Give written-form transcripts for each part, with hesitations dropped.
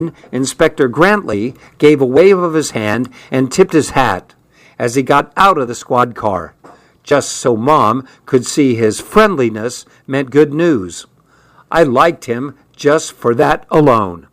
Inspector Grantley gave a wave of his hand and tipped his hat as he got out of the squad car. Just so Mom could see his friendliness meant good news. I liked him just for that alone.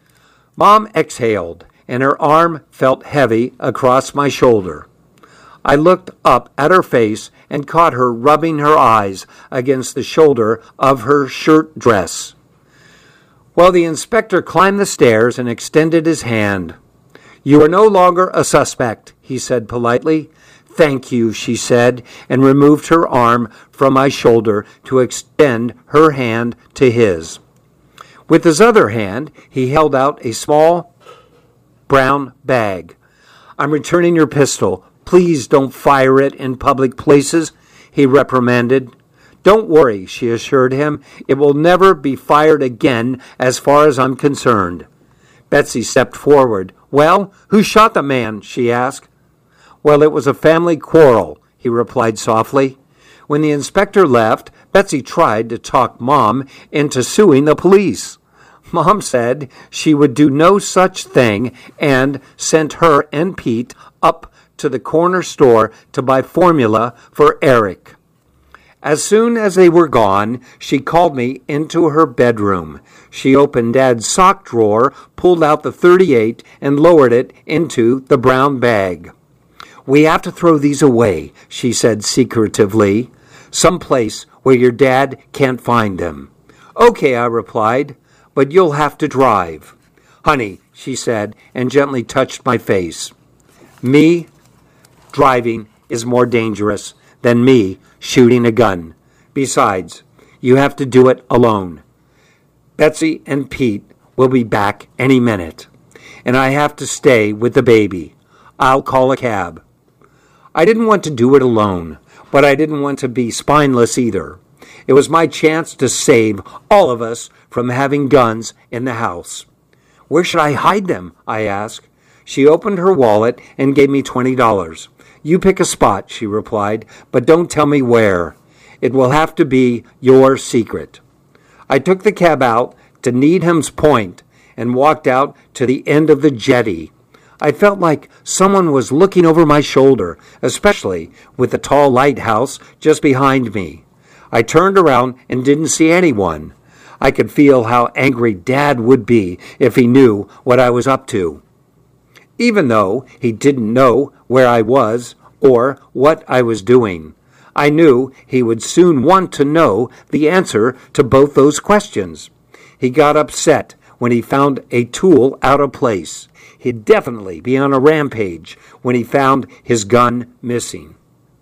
Mom exhaled, and her arm felt heavy across my shoulder. I looked up at her face and caught her rubbing her eyes against the shoulder of her shirt dress. Well, the inspector climbed the stairs and extended his hand. "You are no longer a suspect," he said politely. "Thank you," she said, and removed her arm from my shoulder to extend her hand to his. With his other hand, he held out a small brown bag. "I'm returning your pistol. Please don't fire it in public places," he reprimanded. "Don't worry," she assured him. "It will never be fired again as far as I'm concerned." Betsy stepped forward. "Well, who shot the man?" she asked. "Well, it was a family quarrel," he replied softly. When the inspector left, Betsy tried to talk Mom into suing the police. Mom said she would do no such thing and sent her and Pete up to the corner store to buy formula for Eric. As soon as they were gone, she called me into her bedroom. She opened Dad's sock drawer, pulled out the .38, and lowered it into the brown bag. "We have to throw these away," she said secretively, "someplace where your dad can't find them." "Okay," I replied, "but you'll have to drive." "Honey," she said, and gently touched my face. "Me driving is more dangerous than me shooting a gun. Besides, you have to do it alone. Betsy and Pete will be back any minute, and I have to stay with the baby. I'll call a cab." I didn't want to do it alone, but I didn't want to be spineless either. It was my chance to save all of us from having guns in the house. "Where should I hide them?" I asked. She opened her wallet and gave me $20. "You pick a spot," she replied, "but don't tell me where. It will have to be your secret." I took the cab out to Needham's Point and walked out to the end of the jetty. I felt like someone was looking over my shoulder, especially with the tall lighthouse just behind me. I turned around and didn't see anyone. I could feel how angry Dad would be if he knew what I was up to. Even though he didn't know where I was or what I was doing, I knew he would soon want to know the answer to both those questions. He got upset when he found a tool out of place. He'd definitely be on a rampage when he found his gun missing.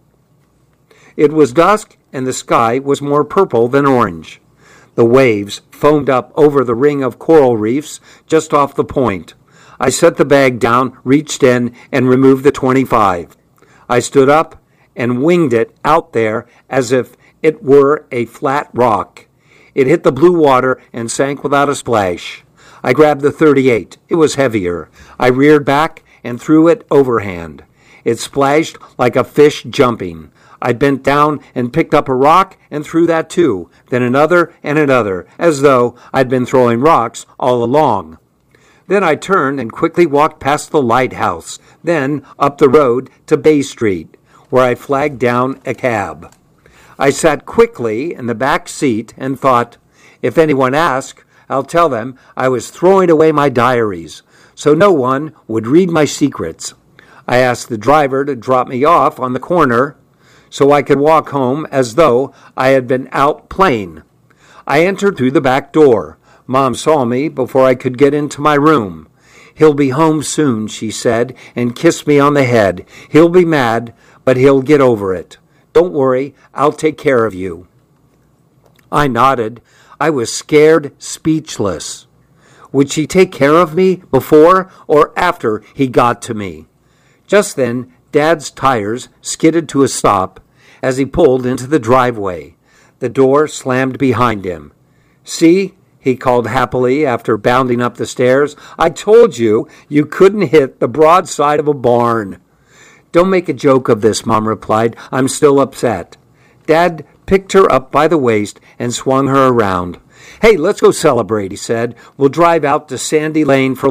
It was dusk, and the sky was more purple than orange. The waves foamed up over the ring of coral reefs just off the point. I set the bag down, reached in, and removed the .25. I stood up and winged it out there as if it were a flat rock. It hit the blue water and sank without a splash. I grabbed the .38. It was heavier. I reared back and threw it overhand. It splashed like a fish jumping. I bent down and picked up a rock and threw that too, then another and another, as though I'd been throwing rocks all along. Then I turned and quickly walked past the lighthouse, then up the road to Bay Street, where I flagged down a cab. I sat quickly in the back seat and thought, if anyone asks, I'll tell them I was throwing away my diaries, so no one would read my secrets. I asked the driver to drop me off on the corner so I could walk home as though I had been out playing. I entered through the back door. Mom saw me before I could get into my room. "He'll be home soon," she said, and kissed me on the head. "He'll be mad, but he'll get over it. Don't worry, I'll take care of you." I nodded. I was scared, speechless. Would she take care of me before or after he got to me? Just then, Dad's tires skidded to a stop as he pulled into the driveway. The door slammed behind him. "See?" he called happily after bounding up the stairs. "I told you you couldn't hit the broadside of a barn." "Don't make a joke of this," Mom replied. "I'm still upset." Dad picked her up by the waist and swung her around. Hey, let's go celebrate, he said. We'll drive out to Sandy Lane for